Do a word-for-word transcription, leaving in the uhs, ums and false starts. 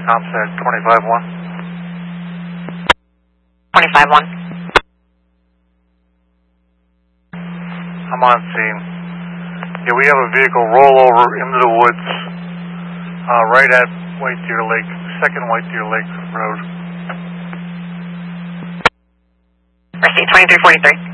ComSat twenty-five one. twenty-five one. I'm on scene. Yeah, we have a vehicle roll over into the woods, uh, right at White Deer Lake, second White Deer Lake Road. Receipt twenty-three forty-three.